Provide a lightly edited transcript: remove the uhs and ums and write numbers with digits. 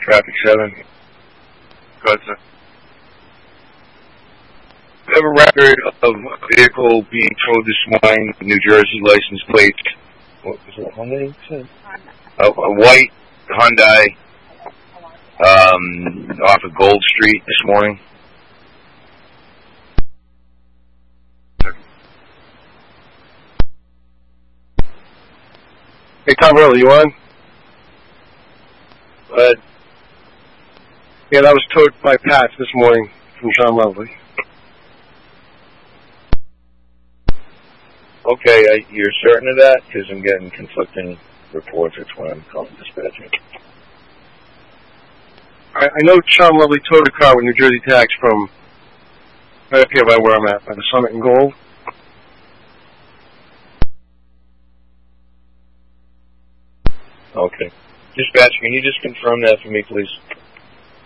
Traffic 7. Good, sir. We have a record of a vehicle being towed this morning, New Jersey license plate. What was it, Hyundai? A white Hyundai off of Gold Street this morning. Hey, Tom Early, you on? Yeah, that was towed by Pat this morning from John Lovely. Okay, you're certain of that? Because I'm getting conflicting reports. That's why I'm calling dispatcher. I know Sean Lovely towed a car with New Jersey tax from right up here by where I'm at, by the Summit and Gold. Okay. Dispatcher, can you just confirm that for me, please?